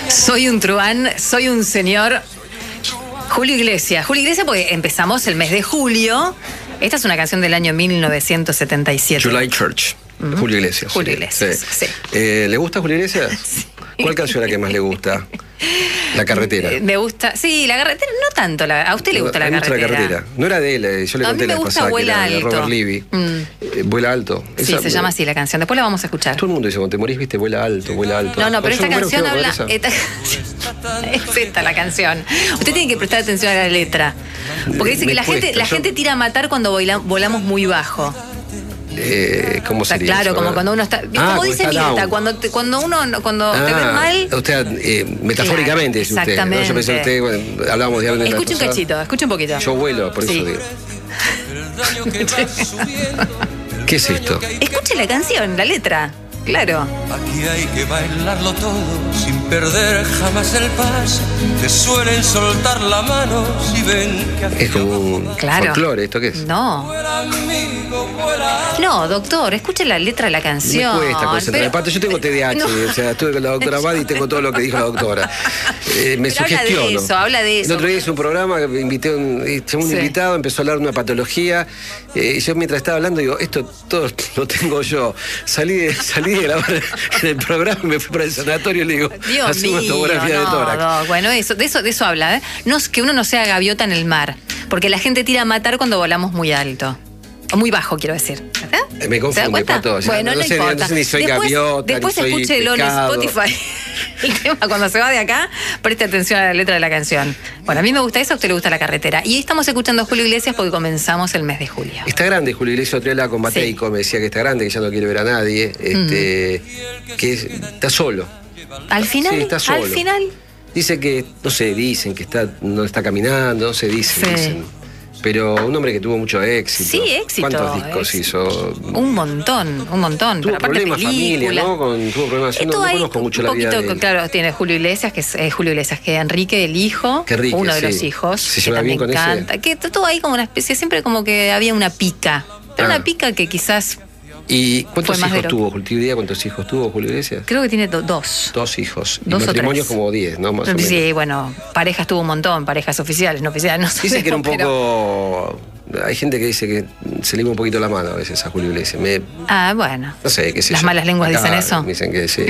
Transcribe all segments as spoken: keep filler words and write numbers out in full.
Soy un truán, soy un señor. Julio Iglesias. Julio Iglesias, porque empezamos el mes de julio. Esta es una canción del año mil novecientos setenta y siete. July Church. Uh-huh. Julio Iglesias. Julio Iglesias, sí. sí. Eh, ¿Le gusta Julio Iglesias? Sí. ¿Cuál canción es la que más le gusta? La carretera. Me gusta, sí, la carretera, no tanto. La, a usted le gusta la me carretera. Gusta la carretera. No era de él, yo le a conté mí me la gusta pasada Vuela que era de Alto. Robert Levy. Mm. Eh, Vuela Alto. Sí, esa, se llama así la canción. Después la vamos a escuchar. Todo el mundo dice, cuando te morís, viste, vuela alto, vuela alto. No, no, pero yo esta canción muero, habla... Esta, es esta la canción. Usted tiene que prestar atención a la letra. Porque dice me que la, cuesta, gente, la yo... gente tira a matar cuando voila, volamos muy bajo. Eh, ¿Cómo o sea, sería claro, eso? como cuando uno está... Ah, como dice Mirta, down. cuando, te, cuando uno cuando ah, te ven mal... Usted, eh, metafóricamente, claro, dice usted. ¿no? Yo pensé usted, bueno, hablábamos de algo de Escuche un pasada. cachito, escuche un poquito. Yo vuelo, por sí. eso digo. ¿Qué es esto? Escuche la canción, la letra. Claro. Aquí hay que bailarlo todo sin perder jamás el paso. Te suelen soltar la mano si ven que es como un claro. folclore, ¿esto qué es? No. No, doctor, escuche la letra de la canción. Me cuesta concentrar. Pero... Aparte, yo tengo T D A H, no. O sea, estuve con la doctora Badi y tengo todo lo que dijo la doctora. Eh, me pero sugestiono. Habla de eso, habla de eso. El otro día hice un programa que invité a un, un sí. invitado, empezó a hablar de una patología. Eh, y yo mientras estaba hablando digo, esto todo lo tengo yo. Salí de, salí de grabar el programa y me fui para el sanatorio y le digo, Dios hacemos mío, tomografía no, de tórax. No, bueno, eso, de eso, de eso habla, ¿eh? No, que uno no sea gaviota en el mar. Porque la gente tira a matar cuando volamos muy alto. O muy bajo, quiero decir. ¿Eh? Me confunde, Pato. Bueno, no, no sé, importa. No sé ni soy después, gaviota, después ni soy escúchelo en Spotify. El tema, cuando se va de acá, preste atención a la letra de la canción. Bueno, a mí me gusta eso, a usted le gusta la carretera. Y estamos escuchando a Julio Iglesias porque comenzamos el mes de julio. Está grande Julio Iglesias, otro día la con Mateico, sí. Me decía que está grande, que ya no quiere ver a nadie, este, mm. que es, está solo. ¿Al final? Sí, está solo. ¿Al final? Dice que, no sé, dicen que está, no está caminando, no se dice, sí. dicen. Pero un hombre que tuvo mucho éxito. Sí, éxito. ¿Cuántos discos éxito. hizo? Un montón, un montón. Tuvo pero aparte problemas familia, ¿no? Con, tuvo problemas. Yo no, no conozco mucho la vida de él. Claro, tiene Julio Iglesias, que es eh, Julio Iglesias, que Enrique, el hijo, Enrique, uno de sí. los hijos. Se que lleva bien con encanta, ese. Que todo ahí como una especie, siempre como que había una pica. Pero ah. una pica que quizás... ¿Y cuántos hijos lo... tuvo? ¿Tiene idea cuántos hijos tuvo Julio Iglesias? Creo que tiene do dos. Dos hijos. Dos y matrimonios o tres. como diez, ¿no? Más o menos. Sí, bueno, parejas tuvo un montón, parejas oficiales, no oficiales, no sé. Dice que era un pero... poco... Hay gente que dice que se le iba un poquito la mano a veces a Julio Iglesias. Me... Ah, bueno. No sé, qué sé Las yo. malas lenguas Acá dicen eso. Dicen que sí.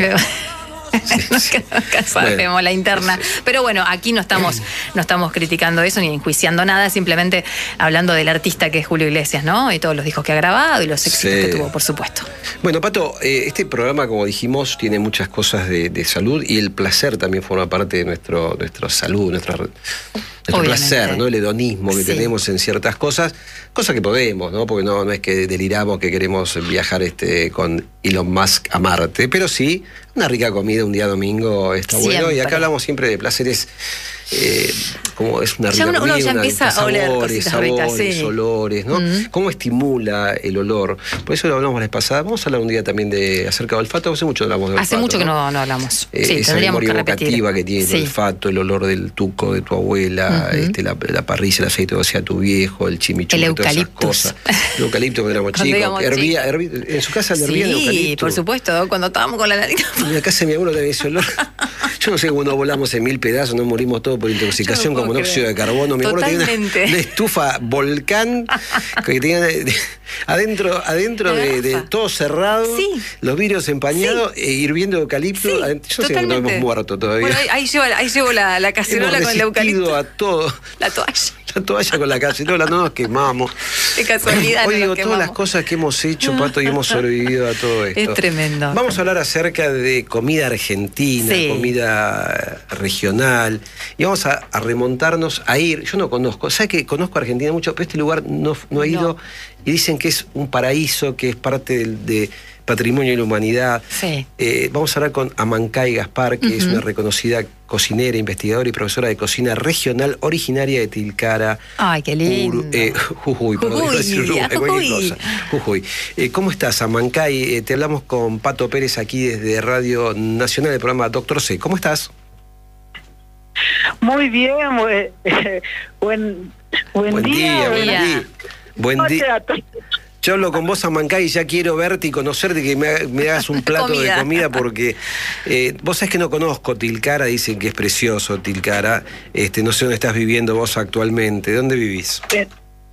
Sí, sí. Nunca sabemos bueno, la interna. Sí. Pero bueno, aquí no estamos, no estamos criticando eso ni enjuiciando nada, simplemente hablando del artista que es Julio Iglesias, ¿no? Y todos los discos que ha grabado y los éxitos sí. que tuvo, por supuesto. Bueno, Pato, eh, este programa, como dijimos, tiene muchas cosas de, de salud y el placer también forma parte de nuestro, nuestra salud, nuestra... Nuestro Obviamente. placer, ¿no? El hedonismo que sí. tenemos en ciertas cosas, cosas que podemos, ¿no? Porque no, no es que deliramos que queremos viajar este, con Elon Musk a Marte, pero sí, una rica comida un día domingo está siempre. Bueno. Y acá hablamos siempre de placeres, eh, como es una rica ya uno, comida, uno ya una, empieza a oler sabores, sabores, ricas, sí. olores, ¿no? Mm. Cómo estimula el olor. Por eso lo hablamos la vez pasada. Vamos a hablar un día también de acerca del olfato. Hace mucho hablamos de olfato. Hace mucho ¿no? que no, no hablamos. Eh, sí, esa tendríamos memoria que repetir. evocativa que tiene sí. el olfato, el olor del tuco de tu abuela, uh-huh. este, la, la parrilla, el aceite de hacía tu viejo, el chimichurri, todas esas cosas. El eucalipto cuando éramos chicos. Cuando hervía, hervía, en su casa le hervía sí, el eucalipto. Sí, por supuesto, cuando estábamos con la nariz. En la casa de mi abuelo también ese olor. Yo no sé cómo nos volamos en mil pedazos, nos morimos todos por intoxicación no con monóxido de carbono. Mi abuelo tenía una, una estufa volcán que tenía de, de, adentro, adentro de, de todo cerrado, sí. los vidrios empañados, sí. e hirviendo eucalipto. Sí, yo no sé cómo no hemos muerto todavía. Bueno, ahí, ahí llevo, ahí llevo la, la cacerola con el eucalipto. A todo. La toalla. La toalla con la cacerola, no nos quemamos. Qué casualidad. Hoy digo, todas quemamos. Las cosas que hemos hecho, Pato, y hemos sobrevivido a todo esto. Es tremendo. Vamos a hablar acerca de comida argentina, sí. comida regional, y vamos a, a remontarnos a ir. Yo no conozco, ¿sabes que conozco Argentina mucho? Pero este lugar no, no he ido, no. y dicen que es un paraíso, que es parte del, de patrimonio de la humanidad. Sí. Eh, vamos a hablar con Amancay Gaspar, que uh-huh. es una reconocida cocinera, investigadora y profesora de cocina regional originaria de Tilcara. Ay, qué lindo. Ur, eh, Jujuy, perdón, Jujuy, decir Uruguay, Jujuy. Cosa. Jujuy. Eh, ¿Cómo estás, Amancay? Eh, te hablamos con Pato Pérez aquí desde Radio Nacional del programa Doctor C. ¿Cómo estás? Muy bien, eh, buen, buen, buen día. día buen día. Buen día. Yo hablo con vos, Amancay, y ya quiero verte y conocerte, que me, me hagas un plato de comida, porque eh, vos sabés que no conozco Tilcara, dicen que es precioso Tilcara. Este, no sé dónde estás viviendo vos actualmente. ¿Dónde vivís? Eh,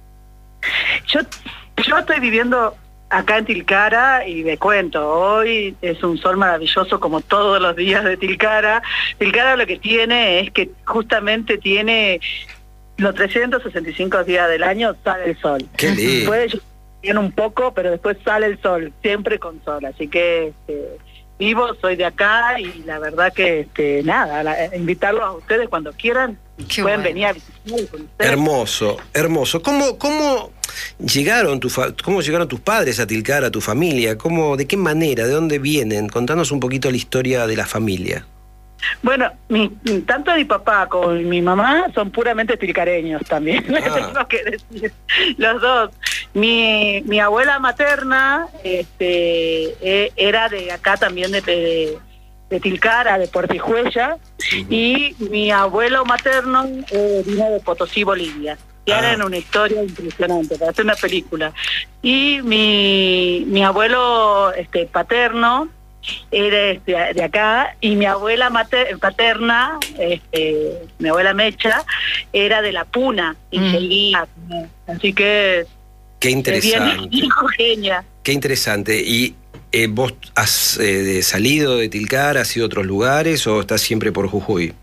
yo, yo estoy viviendo acá en Tilcara y me cuento, hoy es un sol maravilloso como todos los días de Tilcara. Tilcara lo que tiene es que justamente tiene los trescientos sesenta y cinco días del año sale el sol. Qué lindo. Puede llover un poco, pero después sale el sol, siempre con sol. Así que este, vivo, soy de acá y la verdad que este, nada, la, invitarlos a ustedes cuando quieran. Qué pueden bueno. venir a visitar con ustedes. Hermoso, hermoso. ¿Cómo, cómo llegaron tu fa cómo llegaron tus padres a Tilcara, tu familia? ¿Cómo, de qué manera, de dónde vienen? Contanos un poquito la historia de la familia. Bueno, mi, tanto mi papá como mi mamá son puramente tilcareños también, Ah. tengo que decir, los dos. Mi, mi abuela materna este, eh, era de acá también de, de, de Tilcara, de Portijuella, uh-huh. Y mi abuelo materno eh, vino de Potosí, Bolivia. Y ahora en una historia impresionante, para hacer una película. Y mi, mi abuelo este, paterno era este, de acá, y mi abuela mater, paterna, este, mi abuela Mecha, era de La Puna, Ingelía. Mm. Así que... Qué interesante. Bien, genia. Qué interesante. ¿Y eh, vos has eh, salido de Tilcara, has ido a otros lugares o estás siempre por Jujuy?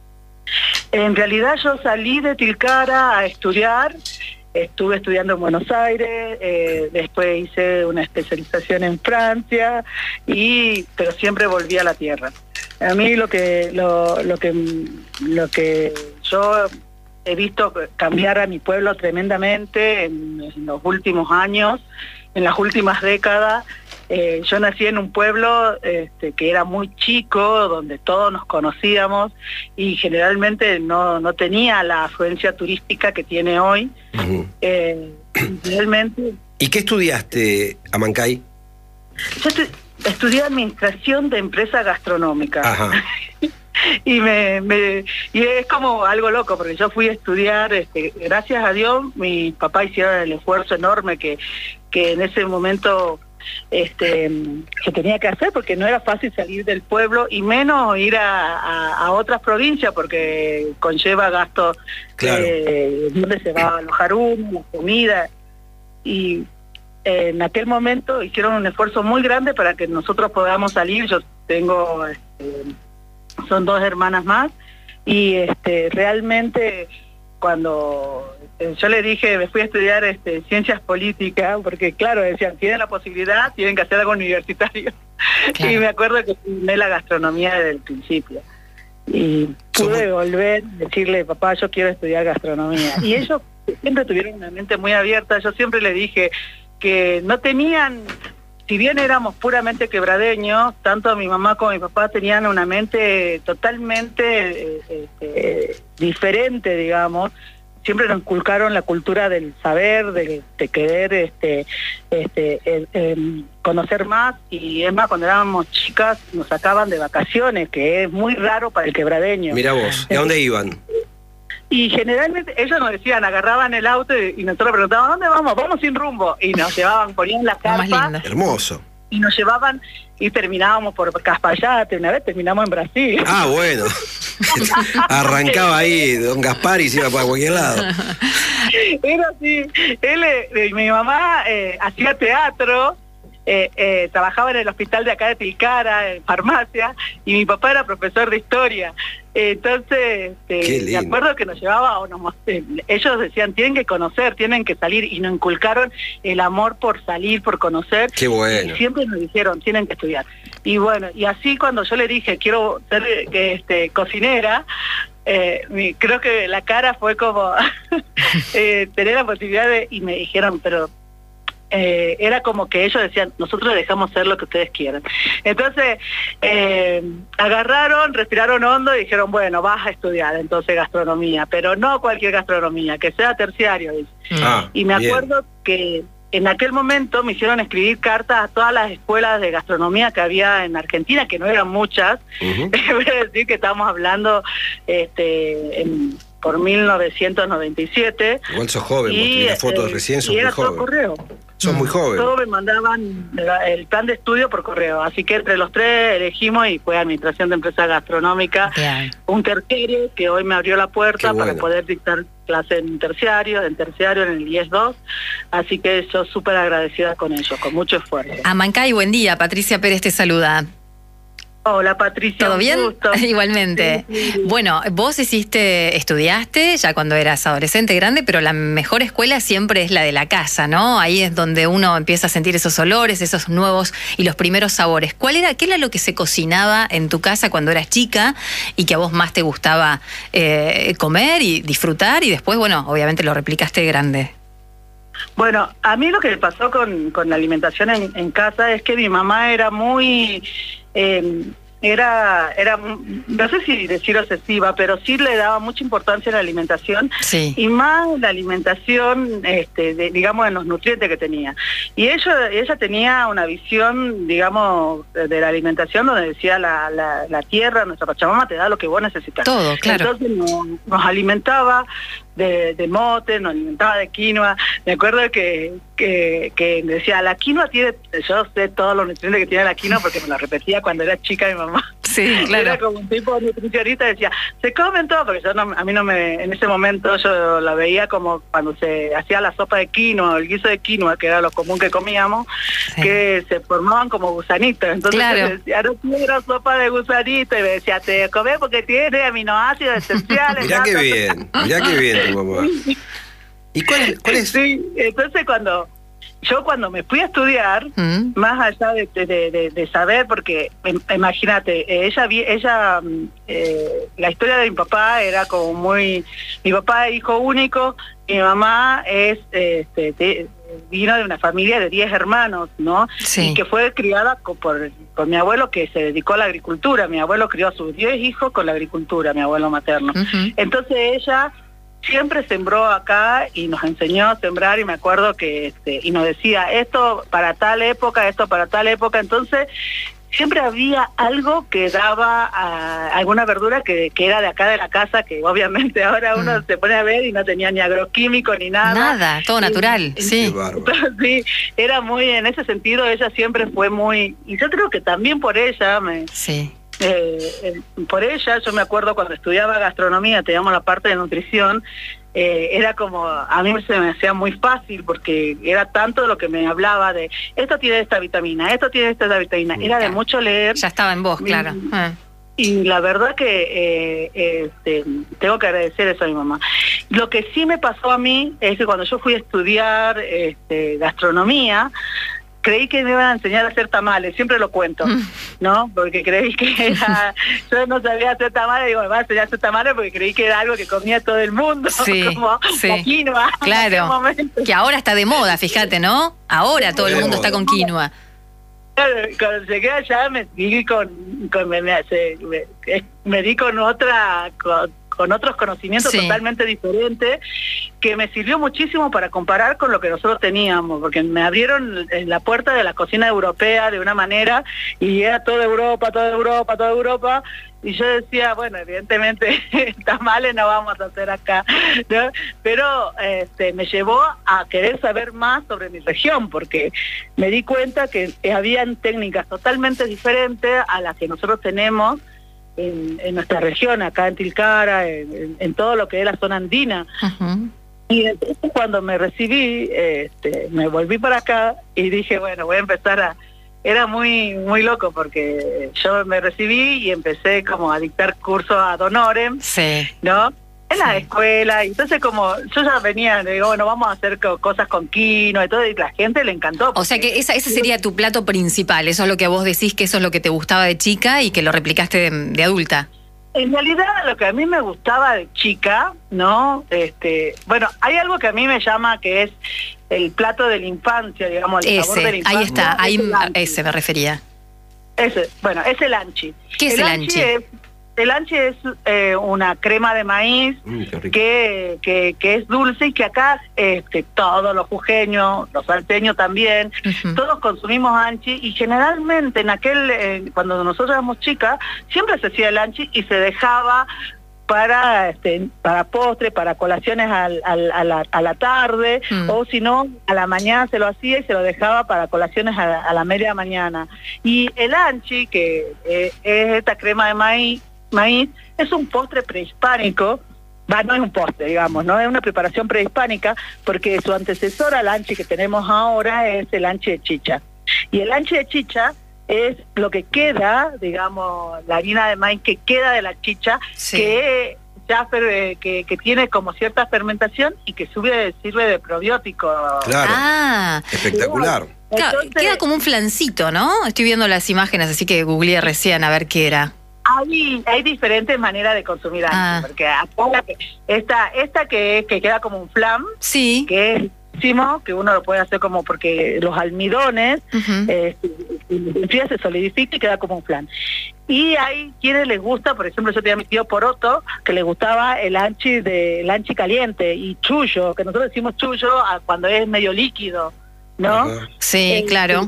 En realidad yo salí de Tilcara a estudiar. Estuve estudiando en Buenos Aires, eh, después hice una especialización en Francia, y pero siempre volví a la tierra. A mí lo que lo, lo que lo que yo he visto cambiar a mi pueblo tremendamente en, en los últimos años, en las últimas décadas. Eh, yo nací en un pueblo este, que era muy chico, donde todos nos conocíamos y generalmente no, no tenía la afluencia turística que tiene hoy. Uh-huh. eh, realmente. ¿Y qué estudiaste, Amancay? Yo estu estudié Administración de Empresa Gastronómica. Ajá. Y me, me y es como algo loco, porque yo fui a estudiar, este, gracias a Dios, mi papá hicieron el esfuerzo enorme que, que en ese momento... Este, se tenía que hacer, porque no era fácil salir del pueblo y menos ir a, a, a otras provincias, porque conlleva gastos, claro. eh, donde se va a alojar uno, la comida, y eh, en aquel momento hicieron un esfuerzo muy grande para que nosotros podamos salir. Yo tengo, este, son dos hermanas más, y este, realmente cuando yo le dije, me fui a estudiar este, ciencias políticas, porque claro, decían, tienen la posibilidad, tienen que hacer algo universitario. Claro. Y me acuerdo que estudié la gastronomía desde el principio. Y pude ¿Cómo? volver a decirle, papá, yo quiero estudiar gastronomía. Y ellos siempre tuvieron una mente muy abierta. Yo siempre le dije que no tenían... Si bien éramos puramente quebradeños, tanto mi mamá como mi papá tenían una mente totalmente eh, eh, diferente, digamos. Siempre nos inculcaron la cultura del saber, de, de querer este, este, eh, eh, conocer más. Y es más, cuando éramos chicas nos sacaban de vacaciones, que es muy raro para el quebradeño. Mira vos, ¿y a dónde iban? Y generalmente ellos nos decían, agarraban el auto y, y nosotros preguntábamos, ¿dónde vamos? Vamos sin rumbo. Y nos llevaban, ponían la carpa. Hermoso. Y nos llevaban y terminábamos por Caspallate. Una vez terminamos en Brasil. Ah, bueno. Arrancaba ahí Don Gaspar y se iba para cualquier lado. Era así. Él, eh, mi mamá eh, hacía teatro. Eh, eh, trabajaba en el hospital de acá de Tilcara, en farmacia, y mi papá era profesor de historia. Eh, entonces, este, me acuerdo que nos llevaba, o nos, eh, ellos decían, tienen que conocer, tienen que salir, y nos inculcaron el amor por salir, por conocer. Qué bueno. Y siempre nos dijeron, tienen que estudiar. Y bueno, y así cuando yo le dije, quiero ser eh, este, cocinera, Eh, mi, creo que la cara fue como eh, tener la posibilidad de, y me dijeron, pero eh, era como que ellos decían, nosotros dejamos ser lo que ustedes quieran. Entonces eh, agarraron, respiraron hondo y dijeron, bueno, vas a estudiar entonces gastronomía, pero no cualquier gastronomía, que sea terciario. Ah, y me bien. acuerdo que en aquel momento me hicieron escribir cartas a todas las escuelas de gastronomía que había en Argentina, que no eran muchas. Uh-huh. Voy a decir que estamos hablando este, en, por mil novecientos noventa y siete. Igual sos joven, y, vos tenés fotos eh, recién, sos y era muy joven. todo correo. Sos muy joven. Todos me mandaban la, el plan de estudio por correo, así que entre los tres elegimos y fue Administración de Empresa Gastronómica, Bien. un terciario que hoy me abrió la puerta Qué bueno. para poder dictar clase en terciario, en terciario en el I E S dos, así que yo súper agradecida con ellos, con mucho esfuerzo. Amancay, buen día, Patricia Pérez te saluda. Hola Patricia, ¿Todo un bien? gusto. Igualmente. Sí, sí. Bueno, vos hiciste, estudiaste ya cuando eras adolescente grande, pero la mejor escuela siempre es la de la casa, ¿no? Ahí es donde uno empieza a sentir esos olores, esos nuevos y los primeros sabores. ¿Cuál era, qué era lo que se cocinaba en tu casa cuando eras chica y que a vos más te gustaba eh, comer y disfrutar? Y después, bueno, obviamente lo replicaste grande. Bueno, a mí lo que me pasó con, con la alimentación en, en casa es que mi mamá era muy... Eh, era, era, no sé si decir obsesiva, pero sí le daba mucha importancia a la alimentación, Sí. y más la alimentación, este, de, digamos, en los nutrientes que tenía. Y ella, ella tenía una visión, digamos, de, de la alimentación donde decía la, la, la tierra, nuestra Pachamama te da lo que vos necesitas. Todo, claro. Entonces nos, nos alimentaba de, de mote, nos alimentaba de quinoa. Me acuerdo que, que, que decía, la quinoa tiene, yo sé todos los nutrientes que tiene la quinoa porque me lo repetía cuando era chica mi mamá. Sí, claro. Era como un tipo de nutricionista, decía, se comen todo, porque yo no, a mí no me, en ese momento yo la veía como cuando se hacía la sopa de quinoa, el guiso de quinoa, que era lo común que comíamos, Sí. que se formaban como gusanitos. Entonces Claro. yo decía, no quiero sopa de gusanito, y me decía, te comés porque tiene aminoácidos esenciales. Mirá ¿no? qué bien, mirá qué bien tu mamá. ¿Y cuál es? Cuál es? Sí, entonces cuando yo cuando me fui a estudiar, Mm. más allá de, de, de, de saber, porque im- imagínate, eh, ella, vi- ella mm, eh, la historia de mi papá era como muy, mi papá es hijo único, mi mamá es, eh, este, de- vino de una familia de diez hermanos, ¿no? Sí. Y que fue criada co- por, por mi abuelo que se dedicó a la agricultura. Mi abuelo crió a sus diez hijos con la agricultura, mi abuelo materno. Ujú. Entonces ella siempre sembró acá y nos enseñó a sembrar, y me acuerdo que este, y nos decía esto para tal época, esto para tal época. Entonces siempre había algo que daba a alguna verdura que, que era de acá de la casa, que obviamente ahora uno Mm. se pone a ver y no tenía ni agroquímico ni nada. Nada, todo Y- natural, y- sí. Qué bárbaro. Entonces, sí, era muy, en ese sentido ella siempre fue muy, y yo creo que también por ella me... Sí. Eh, eh, por ella, yo me acuerdo cuando estudiaba gastronomía, teníamos la parte de nutrición, eh, era como, a mí se me hacía muy fácil porque era tanto lo que me hablaba de, esto tiene esta vitamina, esto tiene esta vitamina, era de Ya. mucho leer. Ya estaba en vos, claro. Mm. Ah. Y la verdad que eh, este, tengo que agradecer eso a mi mamá. Lo que sí me pasó a mí es que cuando yo fui a estudiar este, gastronomía, creí que me iban a enseñar a hacer tamales, siempre lo cuento, ¿no? Porque creí que era, yo no sabía hacer tamales, digo, me van a enseñar a hacer tamales porque creí que era algo que comía todo el mundo, Sí, como sí. la quinoa. en Claro, aquel momento. que ahora está de moda, fíjate, ¿no? Ahora todo el mundo está con quinoa. Claro, cuando llegué allá me di con, con me, me, se- me- me di con otra con, con otros conocimientos Sí. totalmente diferentes, que me sirvió muchísimo para comparar con lo que nosotros teníamos, porque me abrieron la puerta de la cocina europea de una manera, y era toda Europa, toda Europa, toda Europa, y yo decía, bueno, evidentemente tamales no vamos a hacer acá, ¿no? Pero este, me llevó a querer saber más sobre mi región, porque me di cuenta que habían técnicas totalmente diferentes a las que nosotros tenemos en, en nuestra región, acá en Tilcara, en, en, en todo lo que es la zona andina. Ujú. Y entonces cuando me recibí, este, me volví para acá y dije, bueno, voy a empezar a... Era muy muy loco porque yo me recibí y empecé como a dictar cursos ad honorem, Sí. ¿no? En la Sí. escuela, y entonces como yo ya venía, digo, bueno, vamos a hacer co- cosas con quinoa y todo, y la gente le encantó. O sea que esa, ese sería tu plato principal, eso es lo que vos decís que eso es lo que te gustaba de chica y que lo replicaste de, de adulta. En realidad lo que a mí me gustaba de chica, ¿no? Este, bueno, hay algo que a mí me llama que es el plato de la infancia, digamos, el sabor de la Ese, infancia. ahí está, ahí es el anchi. ese me refería. Ese, bueno, es el anchi. ¿Qué es el anchi? es- el anchi es eh, una crema de maíz Mm, qué rico. que, que, que es dulce, y que acá este, todos los jujeños, los salteños también, Ujú. todos consumimos anchi, y generalmente en aquel, eh, cuando nosotros éramos chicas, siempre se hacía el anchi y se dejaba para este, para postre, para colaciones al, al, a, la, a la tarde, mm. o si no, a la mañana se lo hacía y se lo dejaba para colaciones a, a la media mañana. Y el anchi, que eh, es esta crema de maíz, maíz, es un postre prehispánico. Va, no es un postre, digamos, no es una preparación prehispánica, porque su antecesor al anchi que tenemos ahora es el anchi de chicha. Y el anchi de chicha es lo que queda, digamos, la harina de maíz que queda de la chicha, sí. que ya que, que tiene como cierta fermentación y que sube, sirve de probiótico. Claro, ah. espectacular. Claro, entonces, queda como un flancito, ¿no? Estoy viendo las imágenes, así que googleé recién a ver qué era. Hay, hay diferentes maneras de consumir anchi, ah. porque esta, esta que, es, que queda como un flan, sí. que es que uno lo puede hacer como porque los almidones uh-huh. eh, se, se solidifica y queda como un flan. Y hay quienes les gusta, por ejemplo, yo tenía a mi tío Poroto, que le gustaba el anchi de el anchi caliente y chullo, que nosotros decimos chullo a cuando es medio líquido, ¿no? Uh-huh. Sí, eh, claro.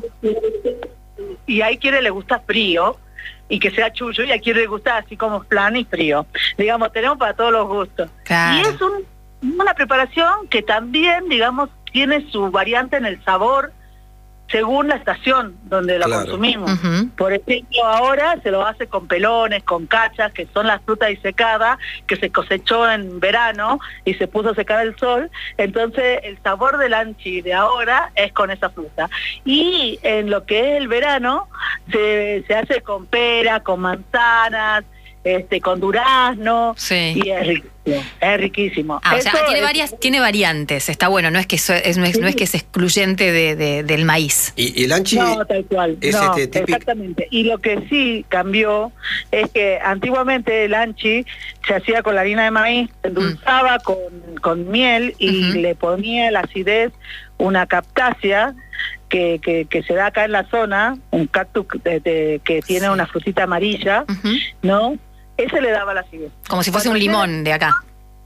Y hay quienes les gusta frío y que sea chullo, y a quienes les gusta así como flan y frío. Digamos, tenemos para todos los gustos. Claro. Y es un, una preparación que también, digamos, tiene su variante en el sabor según la estación donde lo claro. consumimos. Uh-huh. Por ejemplo, ahora se lo hace con pelones, con cachas, que son las frutas disecadas, que se cosechó en verano y se puso a secar el sol. Entonces, el sabor del anchi de ahora es con esa fruta. Y en lo que es el verano, se, se hace con pera, con manzanas, este, con durazno, sí. y es riquísimo. Es riquísimo. Ah, o sea, tiene es... varias, tiene variantes, está bueno, no es que eso, es, no, es, sí. no es que es excluyente de, de, del maíz. Y, y el anchi no, tal cual. es no, este típico. Exactamente. Y lo que sí cambió es que antiguamente el anchi se hacía con la harina de maíz, se endulzaba mm. con, con miel y uh-huh. le ponía la acidez una cactácea que, que, que se da acá en la zona, un cactus de, de, que tiene sí. una frutita amarilla, uh-huh. ¿no? Ese le daba la acidez. Como si fuese Cuando un limón llega, de acá.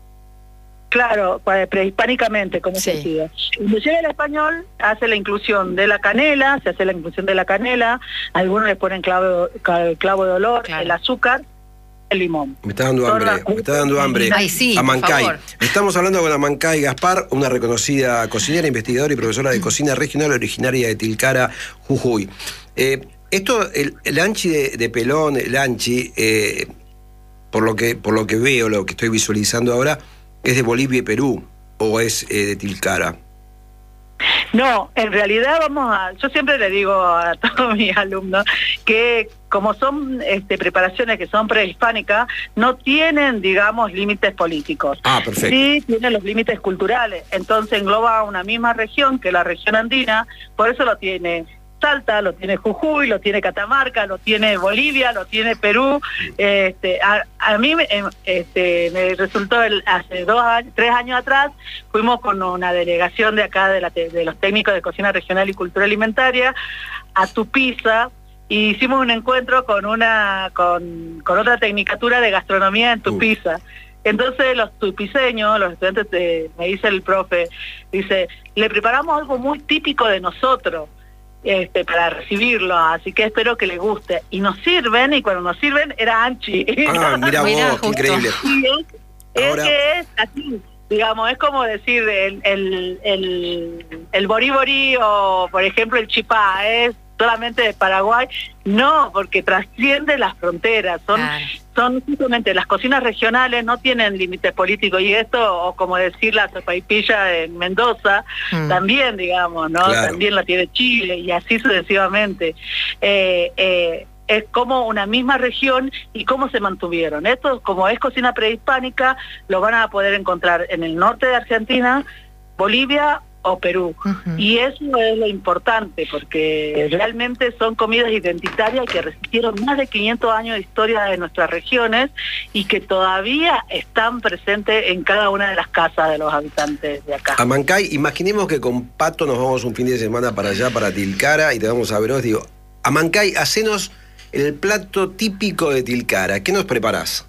Claro, prehispánicamente, como se decía. Cuando llega el español, hace la inclusión de la canela, se hace la inclusión de la canela, algunos le ponen clavo, clavo de olor, claro. el azúcar, el limón. Me está dando hambre, la... me está dando hambre. Ay, sí, Amancay. Estamos hablando con Amancay Gaspar, una reconocida cocinera, investigadora y profesora de cocina regional originaria de Tilcara, Jujuy. Eh, esto, el, el anchi de, de pelón, el anchi... Eh, Por lo que por lo que veo, lo que estoy visualizando ahora, ¿es de Bolivia y Perú o es eh, de Tilcara? No, en realidad vamos a... Yo siempre le digo a todos mis alumnos que como son este, preparaciones que son prehispánicas, no tienen, digamos, límites políticos. Ah, perfecto. Sí tienen los límites culturales. Entonces engloba una misma región, que es la región andina, por eso lo tiene... Salta, lo tiene Jujuy, lo tiene Catamarca, lo tiene Bolivia, lo tiene Perú. Este, a, a mí este, me resultó el, hace dos años, tres años atrás, fuimos con una delegación de acá de, la, de los técnicos de cocina regional y cultura alimentaria a Tupiza, y hicimos un encuentro con una con, con otra tecnicatura de gastronomía en Tupiza. Entonces los tupiceños, los estudiantes, de, me dice el profe, dice, le preparamos algo muy típico de nosotros. Este, para recibirlo, así que espero que le guste. Y nos sirven, y cuando nos sirven era anchi. Ah, mira vos, qué increíble. Y es, Ahora... es que es así, digamos, es como decir el, el, el, el borí borí o, por ejemplo, el chipá, es solamente de Paraguay. No, porque trasciende las fronteras, son... Claro. Son justamente las cocinas regionales, no tienen límites políticos, y esto, o como decir la sopaipilla en Mendoza, mm. también, digamos, ¿no? Claro. También la tiene Chile, y así sucesivamente. Eh, eh, es como una misma región y cómo se mantuvieron. Esto, como es cocina prehispánica, lo van a poder encontrar en el norte de Argentina, Bolivia o Perú. Uh-huh. Y eso es lo importante, porque realmente son comidas identitarias que resistieron más de quinientos años de historia de nuestras regiones y que todavía están presentes en cada una de las casas de los habitantes de acá. Amancay, imaginemos que con Pato nos vamos un fin de semana para allá, para Tilcara, y te vamos a ver, os digo, Amancay, hacenos el plato típico de Tilcara. ¿Qué nos preparás?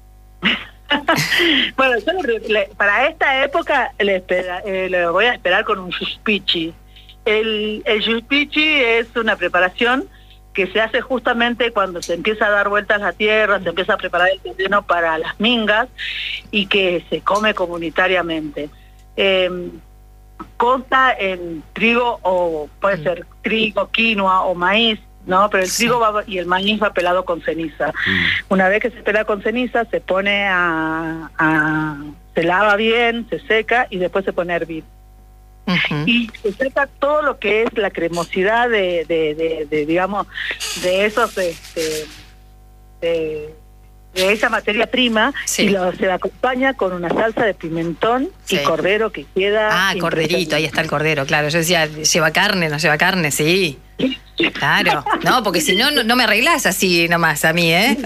Bueno, yo le, para esta época le, espera, eh, le voy a esperar con un yuspichi. El, el yuspichi es una preparación que se hace justamente cuando se empieza a dar vueltas la tierra, se empieza a preparar el terreno para las mingas y que se come comunitariamente. Eh, consta en trigo, o puede ser trigo, quinoa o maíz, ¿no? Pero el Sí. trigo va, y el maíz va pelado con ceniza. Mm. Una vez que se pela con ceniza, se pone a, a... se lava bien, se seca y después se pone a hervir. Ujú. Y se saca todo lo que es la cremosidad de, de, de, de digamos, de esos, este, de, de esa materia prima, Sí. y lo, se la acompaña con una salsa de pimentón Sí. y cordero que queda... Ah, corderito, ahí está el cordero, claro. Yo decía, ¿lleva carne? ¿No lleva carne? Sí. Claro. No, porque si no, no, no me arreglás así nomás a mí, ¿eh?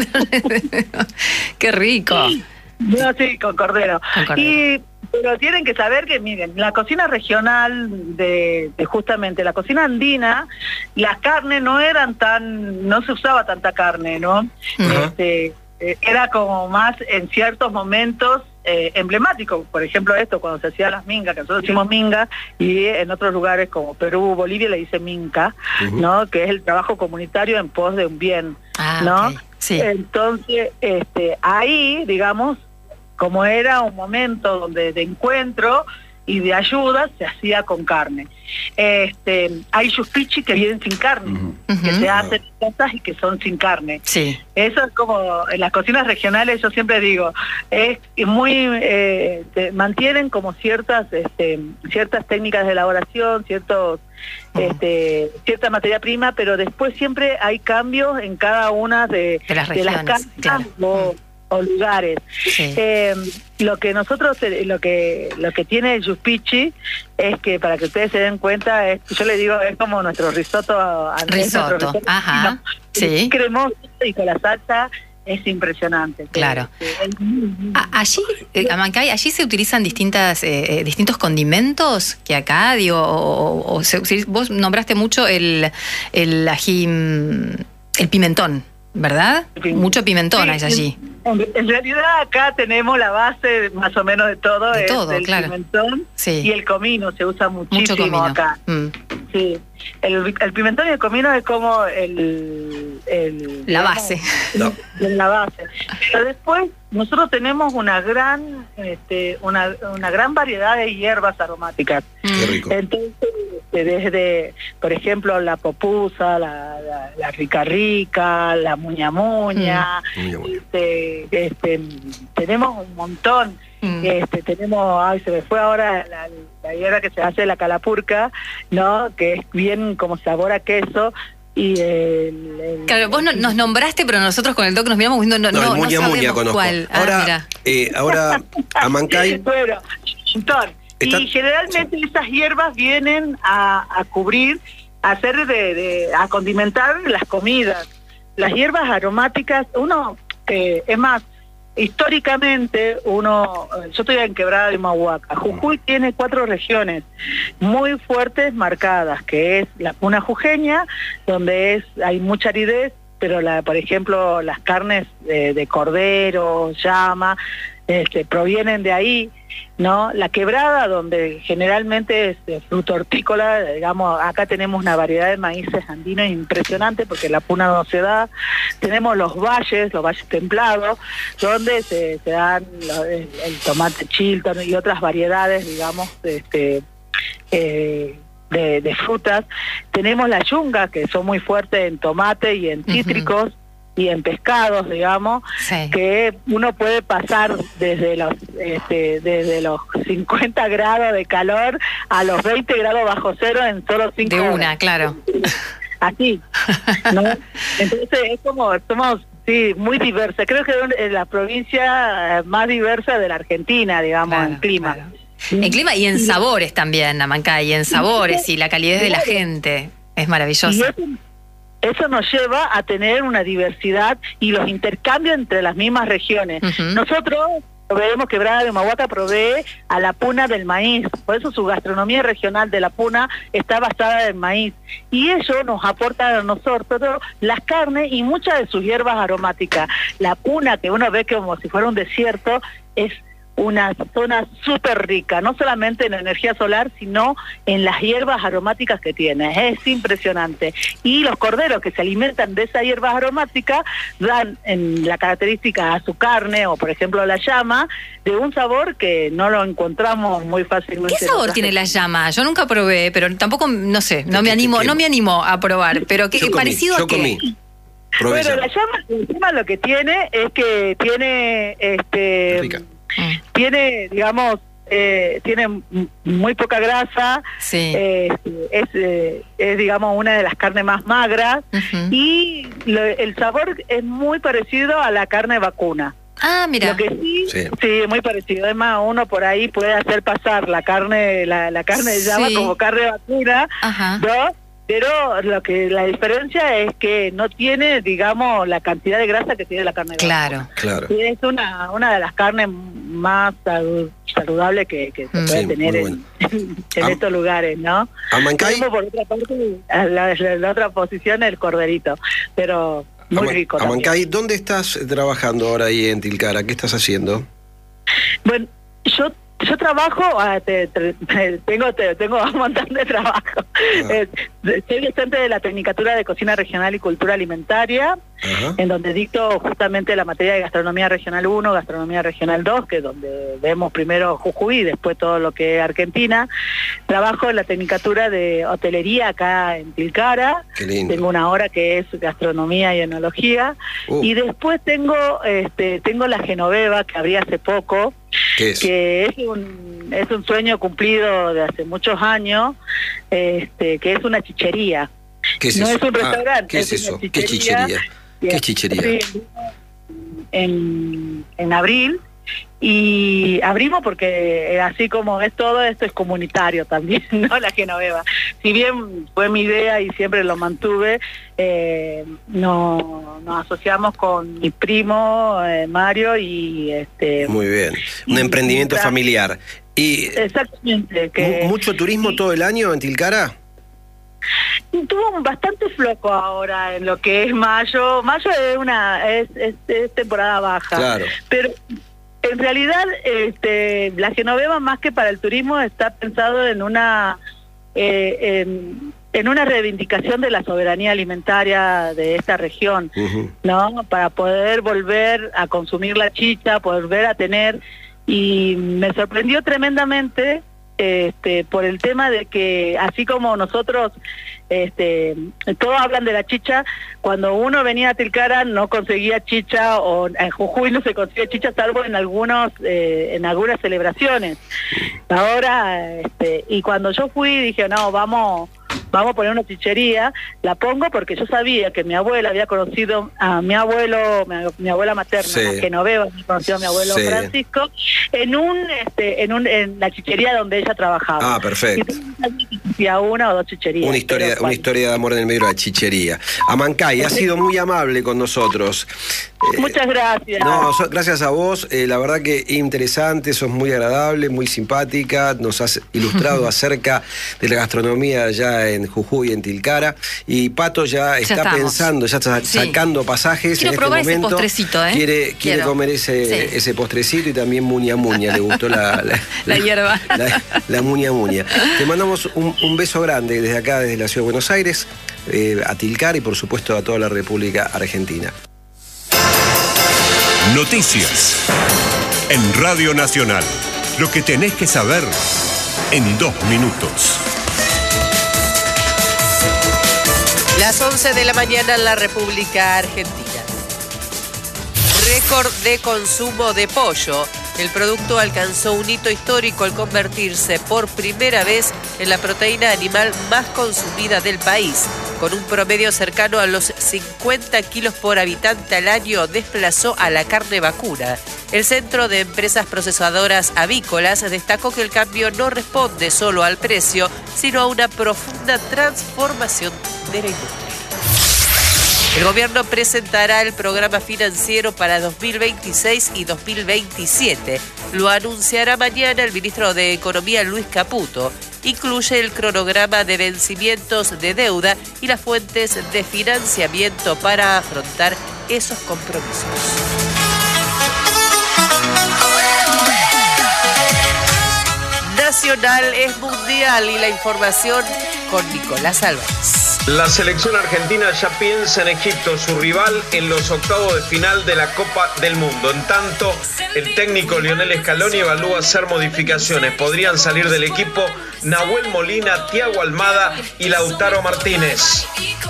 Qué rico. No, sí, con cordero. Con cordero. Y, pero tienen que saber que, miren, la cocina regional de, de justamente la cocina andina, las carnes no eran tan, no se usaba tanta carne, ¿no? Ajá. Este, eh, era como más en ciertos momentos eh, emblemáticos. Por ejemplo, esto, cuando se hacían las mingas, que nosotros decimos minga, y en otros lugares como Perú, Bolivia, le dice minca, Ujú. ¿no? Que es el trabajo comunitario en pos de un bien, Ah, ¿no? ok. Sí. Entonces, este, ahí, digamos, como era un momento donde de encuentro y de ayuda, se hacía con carne. Este, hay yuspichi que vienen sin carne, Ujú. que Ujú. se hacen cosas y que son sin carne. Sí. Eso es como, en las cocinas regionales, yo siempre digo, es muy, eh, te- mantienen como ciertas, este, ciertas técnicas de elaboración, ciertos, Ujú. este, cierta materia prima, pero después siempre hay cambios en cada una de, De las de las regiones, casas claro. o, o lugares. Sí. Eh, lo que nosotros, eh, lo que lo que tiene el yuspichi es que, para que ustedes se den cuenta, es, yo le digo, es como nuestro risotto. a- a- Risotto, nuestro risotto ajá, argentino. sí. Es cremoso y con la salsa es impresionante. Claro. Que- que es muy- A- Allí, eh, Amancay, allí se utilizan distintas, eh, eh, distintos condimentos que acá, digo, o, o- o se- si vos nombraste mucho el, el ají, mm, el pimentón, ¿verdad? Sí. Mucho pimentón Sí, hay allí. En, en realidad acá tenemos la base más o menos de todo, De es todo, el claro. pimentón Sí. y el comino, se usa Mucho muchísimo comino. acá. Mm. Sí, el, el pimentón y el comino es como el... el La digamos, base. No. en la base. Pero después nosotros tenemos una gran, este, una, una gran variedad de hierbas aromáticas. Qué rico. Entonces, este, desde, por ejemplo, la popusa, la, la, la rica rica, la muña muña, Muña muña. este, este, tenemos un montón. Mm. Este, tenemos, ay, se me fue ahora la, la hierba que se hace la calapurca, ¿no? Que es bien como sabor a queso. Y el, el- Claro, vos no- nos nombraste, pero nosotros con el doc nos miramos diciendo, no, No, no, el no muña muña sabemos conozco. cuál. Ah, Ahora, mira. eh, ahora Amancay, Bueno, montón. Está- Y generalmente esas hierbas vienen a, a cubrir, a hacer de, de- a condimentar las comidas. Las hierbas aromáticas, uno, eh, es más, históricamente uno, yo estoy en Quebrada de Humahuaca, Jujuy tiene cuatro regiones muy fuertes marcadas, que es la puna jujeña, donde es hay mucha aridez, pero la, por ejemplo las carnes de, de cordero, llama, este, provienen de ahí, ¿no? La quebrada, donde generalmente es eh, fruto hortícola, digamos, acá tenemos una variedad de maíces andinos impresionante porque la puna no se da. Tenemos los valles, los valles templados, donde se, se dan lo- el, el tomate Chilton y otras variedades, digamos, este, eh, de, de frutas. Tenemos la yunga, que son muy fuertes en tomate y en cítricos, uh-huh, y en pescados, digamos, sí, que uno puede pasar desde los este, desde los cincuenta grados de calor a los veinte grados bajo cero en solo cinco de horas. una, claro. Así, ¿no? Entonces es como, somos, sí, muy diversa. Creo que es la provincia más diversa de la Argentina, digamos, Claro, en clima. claro. En clima y en sabores también, Amancay, en sabores y la calidez de la gente. Es Y maravillosa. eso, eso nos lleva a tener una diversidad y los intercambios entre las mismas regiones. Ujú. Nosotros proveemos, Quebrada de Humahuaca provee a la puna del maíz, por eso su gastronomía regional de la puna está basada en maíz, y eso nos aporta a nosotros las carnes y muchas de sus hierbas aromáticas. La puna, que uno ve como si fuera un desierto, es una zona súper rica, no solamente en energía solar, sino en las hierbas aromáticas que tiene. Es impresionante. Y los corderos que se alimentan de esas hierbas aromáticas dan en la característica a su carne, o por ejemplo la llama, de un sabor que no lo encontramos muy fácilmente. ¿Qué sabor tiene la llama? Yo nunca probé, pero tampoco, no sé, no me animo, no me animo a probar. Pero ¿qué yo comí, parecido yo a qué? Comí. Bueno, la llama encima lo que tiene es que tiene, este, Rica. tiene, digamos, eh, tiene muy poca grasa, sí. eh, es, eh, es, digamos, una de las carnes más magras, uh-huh. y lo, el sabor es muy parecido a la carne vacuna. Ah, mira. Lo que sí, sí, sí, muy parecido. Además, uno por ahí puede hacer pasar la carne, la, la carne de llama sí. como carne vacuna, ajá. ¿no? Pero lo que la diferencia es que no tiene, digamos, la cantidad de grasa que tiene la carne de Claro, claro. Y es una una de las carnes más saludables que, que se puede sí, tener en, bueno. en Am estos lugares, ¿no? Amancay. Por otra parte, la, la, la otra posición, el corderito, pero muy Ama rico. Amancay, ¿dónde estás trabajando ahora ahí en Tilcara? ¿Qué estás haciendo? Bueno, yo Yo trabajo, te, te, tengo te, tengo un montón de trabajo. Ah. Soy docente de la Tecnicatura de Cocina Regional y Cultura Alimentaria, uh-huh. en donde dicto justamente la materia de Gastronomía Regional uno, Gastronomía Regional dos, que es donde vemos primero Jujuy y después todo lo que es Argentina. Trabajo en la Tecnicatura de Hotelería acá en Tilcara. Qué lindo. Tengo una hora que es Gastronomía y Enología. Uh. Y después tengo, este, tengo la Genoveva, que abrí hace poco, ¿Qué es? que es un, es un sueño cumplido de hace muchos años, este, que es una chichería. ¿Qué es no eso? es un restaurante. Ah, ¿qué es, es eso? Chichería, ¿Qué chichería? ¿Qué es chichería? Sí, en, en abril, y abrimos porque así como es todo esto es comunitario también, ¿no? La Genoveva. Si bien fue mi idea y siempre lo mantuve, eh, no, nos asociamos con mi primo eh, Mario y este. Muy bien, un y, emprendimiento y, familiar. Y exactamente. Que, ¿Mucho turismo y, todo el año en Tilcara? Tuvo bastante floco ahora en lo que es mayo. Mayo es una es, es, es temporada baja. Claro. Pero en realidad, este, la Genoveva, más que para el turismo, está pensado en una eh, en, en una reivindicación de la soberanía alimentaria de esta región, uh-huh. ¿no? Para poder volver a consumir la chicha, volver a tener, y me sorprendió tremendamente este, por el tema de que, así como nosotros, este, todos hablan de la chicha, cuando uno venía a Tilcara no conseguía chicha, o en Jujuy no se consigue chicha salvo en algunos eh, en algunas celebraciones. Ahora, este, y cuando yo fui dije, no, vamos vamos a poner una chichería. La pongo porque yo sabía que mi abuela había conocido a mi abuelo, mi, mi abuela materna, sí. la Genoveva, había conocido a mi abuelo sí. Francisco, en un este en un en la chichería donde ella trabajaba. Ah, perfecto. Y a una o dos chicherías. Una historia, pero, una bueno. historia de amor en el medio de la chichería. Amancay, ha sido muy amable con nosotros. Muchas gracias. Eh, no, so, gracias a vos. Eh, la verdad que interesante, sos muy agradable, muy simpática. Nos has ilustrado acerca de la gastronomía allá en Jujuy, en Tilcara. Y Pato ya, ya está estamos. pensando, ya está sí. sacando pasajes. Quiero en probar este momento. ese postrecito, ¿eh? Quiere, quiere comer ese, sí. ese postrecito y también muña muña. Le gustó la, la, la hierba. La, la muña muña. Te mandamos un, un beso grande desde acá, desde la Ciudad de Buenos Aires, eh, a Tilcara y por supuesto a toda la República Argentina. Noticias en Radio Nacional. Lo que tenés que saber en dos minutos. Las once de la mañana en la República Argentina. Récord de consumo de pollo. El producto alcanzó un hito histórico al convertirse por primera vez en la proteína animal más consumida del país. Con un promedio cercano a los cincuenta kilos por habitante al año, desplazó a la carne vacuna. El Centro de Empresas Procesadoras Avícolas destacó que el cambio no responde solo al precio, sino a una profunda transformación de la industria. El gobierno presentará el programa financiero para dos mil veintiséis y dos mil veintisiete. Lo anunciará mañana el ministro de Economía, Luis Caputo. Incluye el cronograma de vencimientos de deuda y las fuentes de financiamiento para afrontar esos compromisos. nacional es mundial y la información con Nicolás Álvarez. La selección argentina ya piensa en Egipto, su rival en los octavos de final de la Copa del Mundo. En tanto, el técnico Lionel Scaloni evalúa hacer modificaciones. Podrían salir del equipo Nahuel Molina, Thiago Almada y Lautaro Martínez.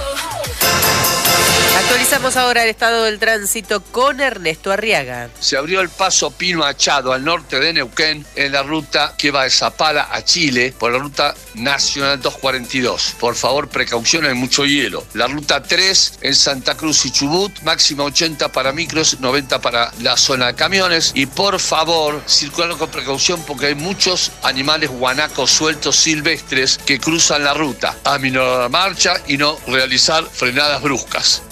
Actualizamos ahora el estado del tránsito con Ernesto Arriaga. Se abrió el paso Pino Achado al norte de Neuquén en la ruta que va de Zapala a Chile por la ruta nacional doscientos cuarenta y dos. Por favor, precaución, hay mucho hielo. La ruta tres en Santa Cruz y Chubut, máxima ochenta para micros, noventa para la zona de camiones. Y por favor, circular con precaución porque hay muchos animales guanacos sueltos silvestres que cruzan la ruta. Aminorar la marcha y no realizar frenadas bruscas.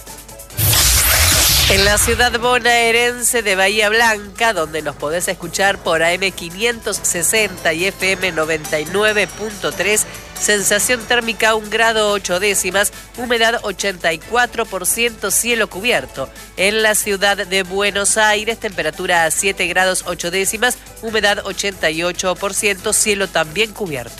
En la ciudad bonaerense de Bahía Blanca, donde nos podés escuchar por A M quinientos sesenta y F M noventa y nueve punto tres, sensación térmica un grado ocho décimas, humedad ochenta y cuatro por ciento, cielo cubierto. En la ciudad de Buenos Aires, temperatura a siete grados ocho décimas, humedad ochenta y ocho por ciento, cielo también cubierto.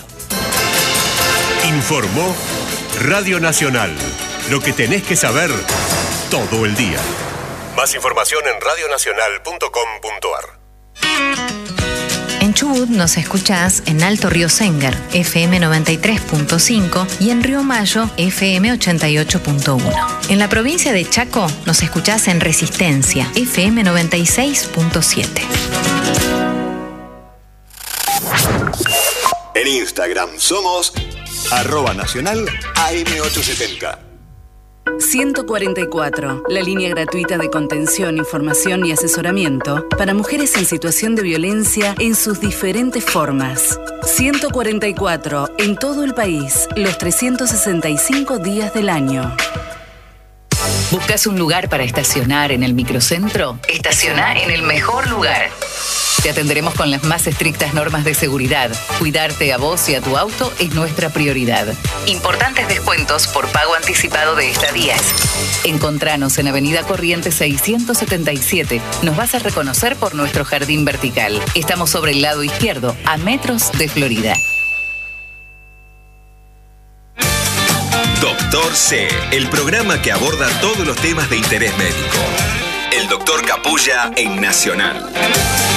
Informó Radio Nacional. Lo que tenés que saber todo el día. Más información en radio nacional punto com punto a r. En Chubut nos escuchás en Alto Río Sengar, F M noventa y tres punto cinco y en Río Mayo, F M ochenta y ocho punto uno. En la provincia de Chaco nos escuchás en Resistencia, F M noventa y seis punto siete. En Instagram somos arroba nacional A M ochocientos setenta. ciento cuarenta y cuatro, la línea gratuita de contención, información y asesoramiento para mujeres en situación de violencia en sus diferentes formas. ciento cuarenta y cuatro, en todo el país, los trescientos sesenta y cinco días del año. ¿Buscas un lugar para estacionar en el microcentro? Estaciona en el mejor lugar. Te atenderemos con las más estrictas normas de seguridad. Cuidarte a vos y a tu auto es nuestra prioridad. Importantes descuentos por pago anticipado de estadías. Encontranos en Avenida Corrientes seiscientos setenta y siete. Nos vas a reconocer por nuestro jardín vertical. Estamos sobre el lado izquierdo, a metros de Florida. Doctor C, el programa que aborda todos los temas de interés médico. El doctor Capulla en Nacional.